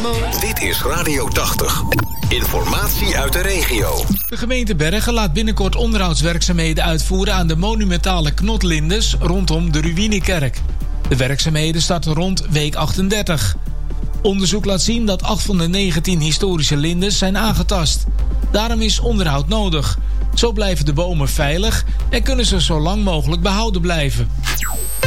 Dit is Radio 80. Informatie uit de regio. De gemeente Bergen laat binnenkort onderhoudswerkzaamheden uitvoeren aan de monumentale knotlindes rondom de Ruïnekerk. De werkzaamheden starten rond week 38. Onderzoek laat zien dat 8 van de 19 historische lindes zijn aangetast. Daarom is onderhoud nodig. Zo blijven de bomen veilig en kunnen ze zo lang mogelijk behouden blijven.